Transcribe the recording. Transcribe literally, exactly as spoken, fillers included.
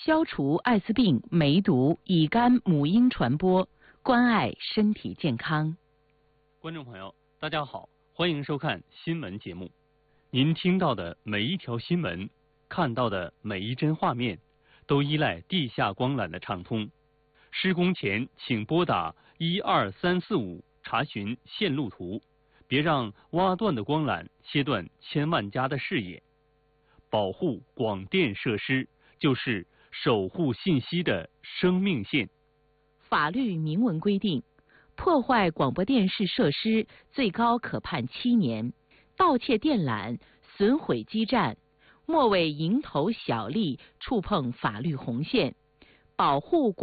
消除艾滋病、梅毒、乙肝、母婴传播，关爱身体健康。 观众朋友，大家好，欢迎收看新闻节目。您听到的每一条新闻，看到的每一帧画面，都依赖地下光缆的畅通。施工前请拨打一二三四五查询线路图，别让挖断的光缆切断千万家的视野。保护广电设施就是守护信息的生命线。 法律明文规定，破坏广播电视设施最高可判七年，盗窃电缆、损毁基站，莫为蝇头小利触碰法律红线。保护